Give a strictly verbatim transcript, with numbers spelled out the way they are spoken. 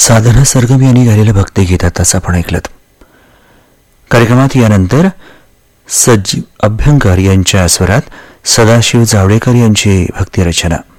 साधना सरगम यांनी गायलेलं भक्तिगीत आताच आपण ऐकलं. कार्यक्रमात यानंतर सजीव अभ्यंकर यांच्या स्वरात सदाशिव जावडेकर यांची भक्तिरचना.